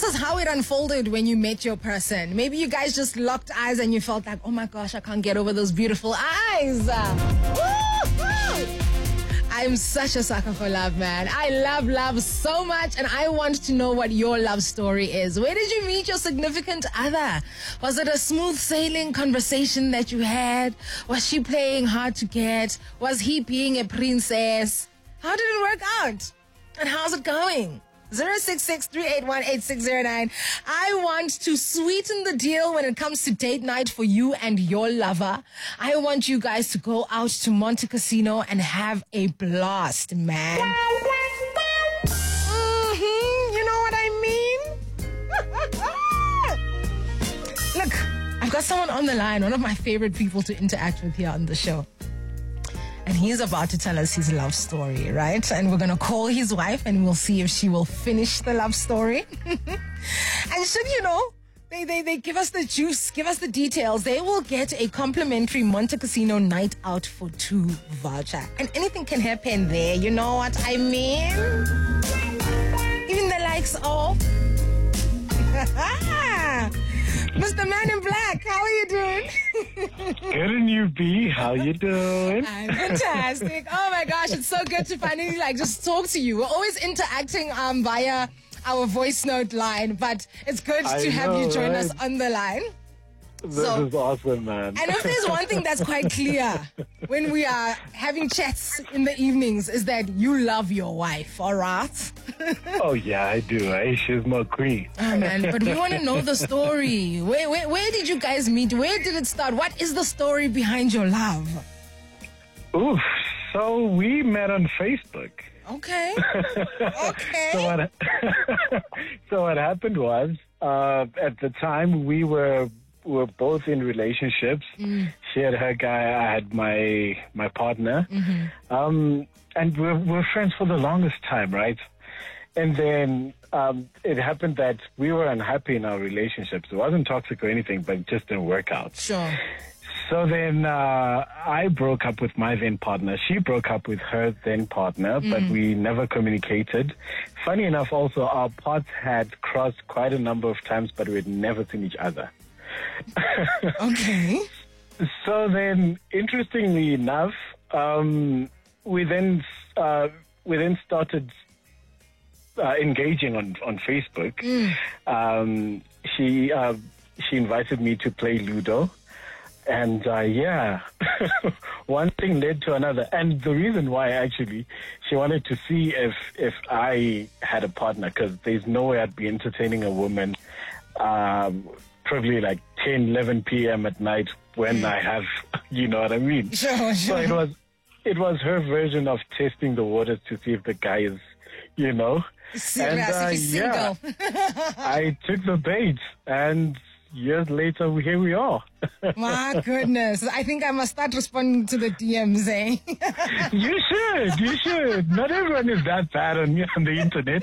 us how it unfolded when you met your person. Maybe you guys just locked eyes and you felt like, oh my gosh, I can't get over those beautiful eyes. Woo-hoo! I'm such a sucker for love, man. I love love so much, and I want to know what your love story is. Where did you meet your significant other? Was it a smooth sailing conversation that you had? Was she playing hard to get? Was he being a princess? How did it work out? And how's it going? 066-381-8609. I want to sweeten the deal when it comes to date night for you and your lover. I want you guys to go out to Monte Casino and have a blast, man. You know what I mean? Look, I've got someone on the line, one of my favorite people to interact with here on the show. And he's about to tell us his love story, right? And we're going to call his wife and we'll see if she will finish the love story. And should you know, they give us the juice, give us the details, they will get a complimentary Monte Casino night out for 2 voucher. And anything can happen there, you know what I mean? Even the likes of... Mr. Man in Black, how are you doing? Good, and you, B? How you doing? I'm fantastic. Oh my gosh, it's so good to finally just talk to you. We're always interacting via our voice note line, but it's good to have you join us on the line. This is awesome, man. And if there's one thing that's quite clear when we are having chats in the evenings is that you love your wife, all right? Oh, yeah, I do. She's my queen. Oh, man, but we want to know the story. Where did you guys meet? Where did it start? What is the story behind your love? Oof. So we met on Facebook. Okay. Okay. So what happened was, at the time we were both in relationships. She had her guy, I had my partner. And we're friends for the longest time, right? And then it happened that we were unhappy in our relationships. It wasn't toxic or anything, but it just didn't work out. Sure. So then I broke up with my then partner. She broke up with her then partner, but we never communicated. Funny enough, also, our paths had crossed quite a number of times, but we had never seen each other. Okay. So then, interestingly enough, we then started engaging on Facebook. She invited me to play Ludo, and one thing led to another. And the reason why, actually, she wanted to see if I had a partner, because there's no way I'd be entertaining a woman probably like 10, 11 p.m. at night when I have, you know what I mean? Sure. So it was her version of testing the waters to see if the guy is, you know. Serious, if he's single. I took the bait, and years later, here we are. My goodness. I think I must start responding to the DMs, eh? You should. Not everyone is that bad on the internet.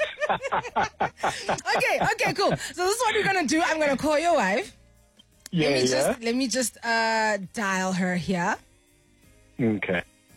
Okay, cool. So this is what we're going to do. I'm going to call your wife. Let me just dial her here. Okay.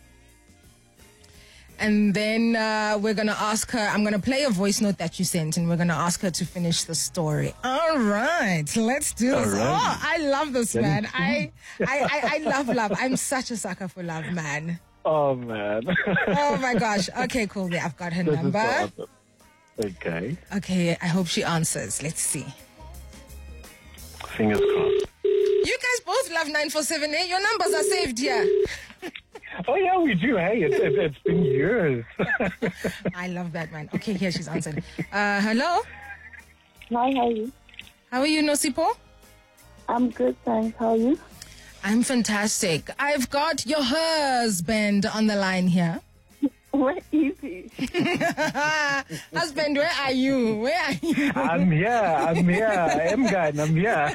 And then we're going to ask her, I'm going to play a voice note that you sent, and we're going to ask her to finish the story. All right, let's do this. All right. Oh, I love this, man. I love love. I'm such a sucker for love, man. Oh, man. Oh, my gosh. Okay, cool. Yeah, I've got her number. Is so awesome. Okay, I hope she answers. Let's see. Fingers crossed. You guys both love 947, eh? Your numbers are saved here. Oh, yeah, we do. Hey, it's been years. I love that, man. Okay, here she's answered. Hello? Hi, how are you? How are you, Nosipo? I'm good, thanks. How are you? I'm fantastic. I've got your husband on the line here. Where is he? Husband, where are you? I'm here. M-Gun, I'm here.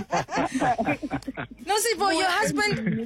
No, Sipo, your husband.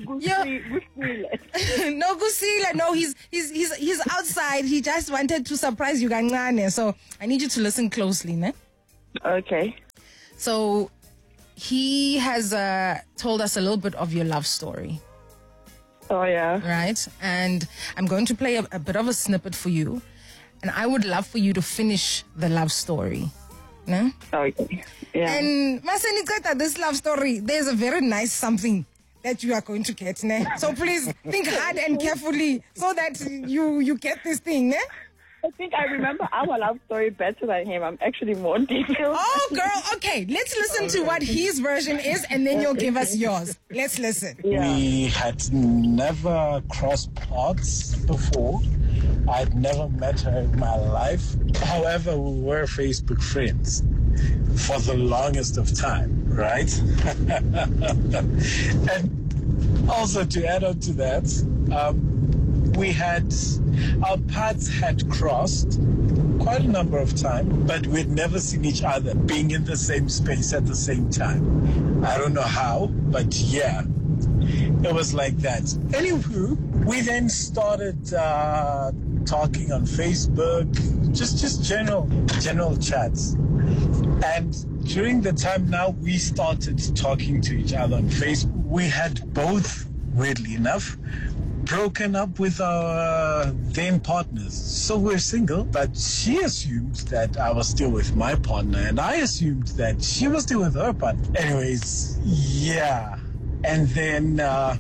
No, Gusila. No, he's outside. He just wanted to surprise you, Gangane. So I need you to listen closely, ne? Okay. So he has told us a little bit of your love story. Oh, yeah. Right? And I'm going to play a bit of a snippet for you. And I would love for you to finish the love story. No? Okay. Yeah. And Masenikata, this love story, there's a very nice something that you are going to get, ne? So please think hard and carefully so that you get this thing, ne? I think I remember our love story better than him. I'm actually more detailed. Oh, girl, okay. Let's listen to what his version is and then you'll give us yours. Let's listen. Yeah. We had never crossed paths before. I'd never met her in my life. However, we were Facebook friends for the longest of time, right? And also to add on to that, our paths had crossed quite a number of times, but we'd never seen each other being in the same space at the same time. I don't know how, but yeah, it was like that. Anywho, we then started talking on Facebook, just general chats. And during the time now we started talking to each other on Facebook, we had both, weirdly enough, broken up with our then partners. So we're single, but she assumed that I was still with my partner and I assumed that she was still with her partner. Anyways, yeah. And then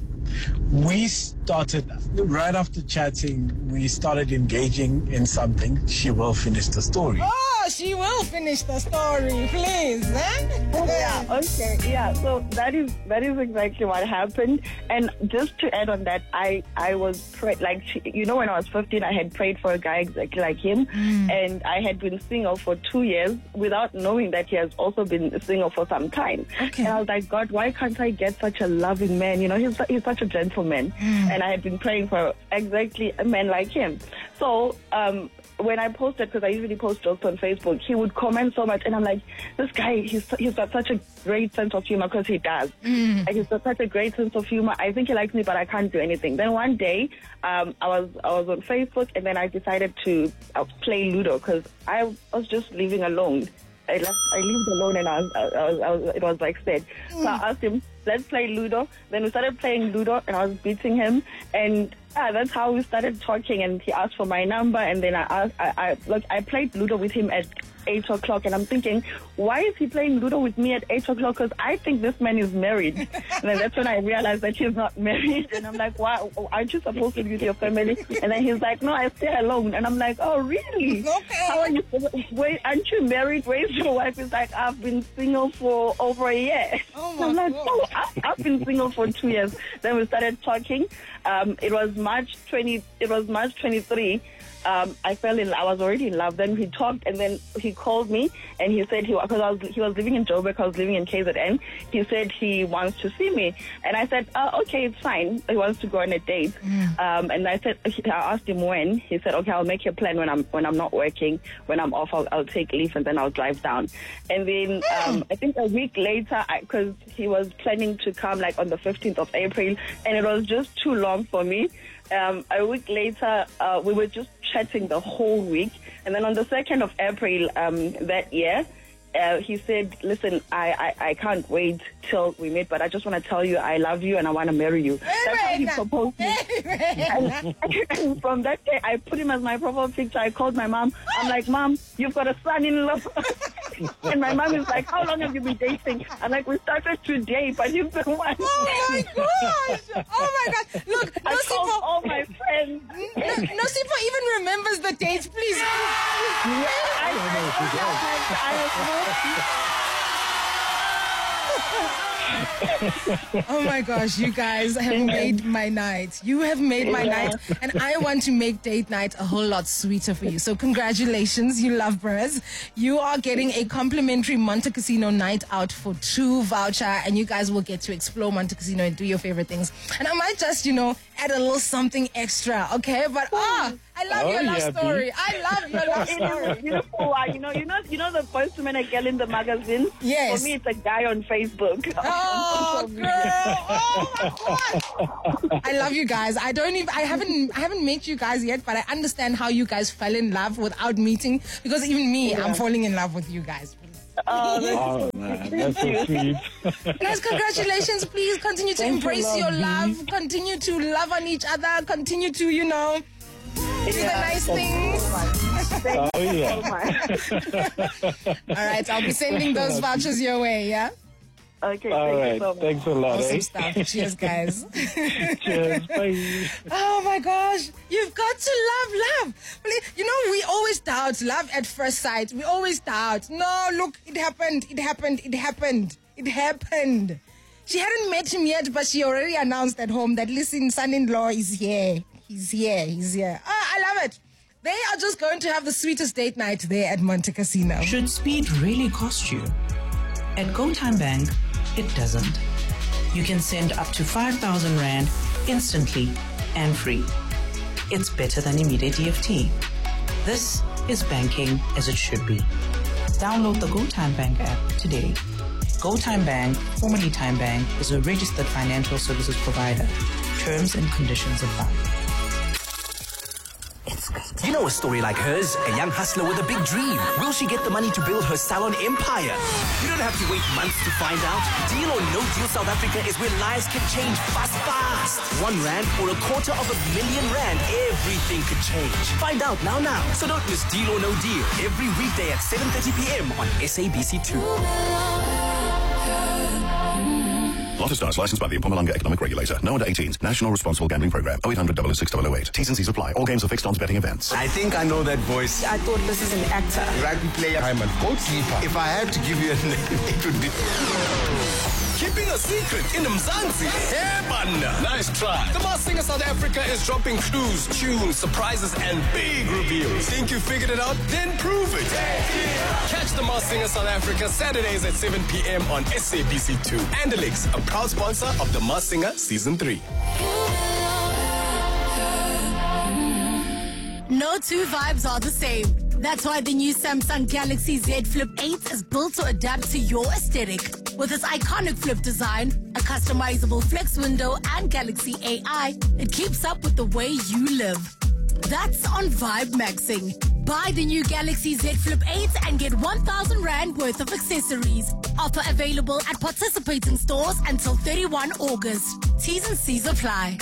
we started, right after chatting, we started engaging in something. She will finish the story. Oh, she will finish the story, please. Yeah, okay, yeah. So that is exactly what happened. And just to add on that, I was when I was 15, I had prayed for a guy exactly like him, and I had been single for 2 years without knowing that he has also been single for some time. Okay. And I was like, God, why can't I get such a loving man? You know, he's such a gentleman, and I had been praying for exactly a man like him. So when I posted, because I usually post jokes on Facebook, he would comment so much, and I'm like, this guy, he's got such a great sense of humor, because he does. Like, he's got such a great sense of humor. I think he likes me, but I can't do anything. Then one day, I was on Facebook, and then I decided to play Ludo, because I was just living alone. I lived alone, and it was like said. So I asked him, let's play Ludo. Then we started playing Ludo, and I was beating him, and that's how we started talking. And he asked for my number, and then I played Ludo with him at 8 o'clock, and I'm thinking, why is he playing Ludo with me at 8 o'clock? Because I think this man is married. And then that's when I realized that he's not married. And I'm like, why? Aren't you supposed to be with your family? And then he's like, no, I stay alone. And I'm like, oh, really? Okay. How are you? Wait, aren't you married? Where's your wife? He's like, I've been single for over a year. Oh I'm my like, God. oh, I've been single for 2 years. Then we started talking. It was March 23. I was already in love. Then we talked, and then he called me, and he said he was living in Joburg, I was living in KZN. He said he wants to see me, and I said, okay, it's fine. He wants to go on a date, and I asked him when. He said, okay, I'll make a plan when I'm not working. When I'm off, I'll take leave, and then I'll drive down. And then I think a week later, because he was planning to come like on the 15th of April, and it was just too long for me. A week later, we were just chatting the whole week. And then on the 2nd of April that year, he said, listen, I can't wait till we meet, but I just want to tell you I love you and I want to marry you. That's how he proposed me. And from that day, I put him as my profile picture. I called my mom. I'm like, Mom, you've got a son-in-law. And my mom is like, how long have you been dating? I'm like, we started today, but he's the one. Oh my gosh! Oh my God! Look, I called Nosipho, all my friends. Nosipho even remembers the dates. Please. Oh my gosh, you guys have made my night. You have made my night, and I want to make date night a whole lot sweeter for you. So congratulations, you lovebirds. You are getting a complimentary Monte Casino night out for 2 voucher, and you guys will get to explore Monte Casino and do your favorite things. And I might just, add a little something extra, okay? But I love your love story. I love your love story. It is beautiful. You know the first woman, a girl in the magazine? Yes. For me, it's a guy on Facebook. Oh, girl! Oh my God! I love you guys. I haven't met you guys yet, but I understand how you guys fell in love without meeting. Because even me, I'm falling in love with you guys. Oh, man, that's so sweet. Guys, congratulations. Please continue to embrace your love. Continue to love on each other. Continue to, Do the nice things. Oh, yeah. All right, I'll be sending those vouchers your way, yeah? Okay, All thank right. you so much. Thanks a lot. Awesome Eh? stuff. Cheers, guys. Cheers. Bye. Oh my gosh, you've got to love. You know, we always doubt love at first sight. We always doubt. No, look, it happened. She hadn't met him yet, but she already announced at home that, listen, son-in-law is here. He's here. Oh, I love it. They are just going to have the sweetest date night there at Monte Casino. Should speed really cost you? At GoTime Bank, it doesn't. You can send up to 5,000 Rand instantly and free. It's better than immediate EFT. This is banking as it should be. Download the GoTime Bank app today. GoTime Bank, formerly Time Bank, is a registered financial services provider. Terms and conditions apply. You know a story like hers, a young hustler with a big dream. Will she get the money to build her salon empire? You don't have to wait months to find out. Deal or No Deal South Africa is where lives can change fast. R1 or R250,000, everything could change. Find out now. So don't miss Deal or No Deal every weekday at 7:30 p.m. on SABC2. Lotto Stars, licensed by the Mpumalanga Economic Regulator. No under 18s. National Responsible Gambling Program. 0800 006 008. T's and C's apply. All games are fixed odds betting events. I think I know that voice. I thought this is an actor. Rugby player. I'm a goat sleeper. If I had to give you a name, it would be... Keeping a secret in Mzansi. Nice try. The Masked Singer South Africa is dropping clues, tunes, surprises, and big reveals. Think you figured it out? Then prove it. Catch the Masked Singer South Africa Saturdays at 7 p.m. on SABC2. Andalix, a proud sponsor of the Masked Singer Season 3. No two vibes are the same. That's why the new Samsung Galaxy Z Flip 8 is built to adapt to your aesthetic. With its iconic flip design, a customizable flex window, and Galaxy AI, it keeps up with the way you live. That's on Vibe Maxing. Buy the new Galaxy Z Flip 8 and get 1,000 Rand worth of accessories. Offer available at participating stores until 31 August. T's and C's apply.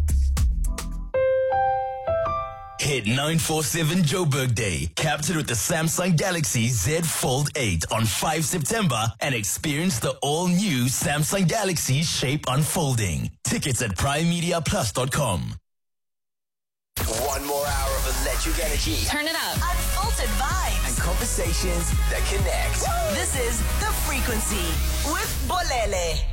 Hit 947 Joburg Day. Captured with the Samsung Galaxy Z Fold 8 on 5 September and experience the all-new Samsung Galaxy Shape Unfolding. Tickets at primemediaplus.com. One more hour of electric energy. Turn it up. Unfiltered vibes. And conversations that connect. This is The Frequency with Bolele.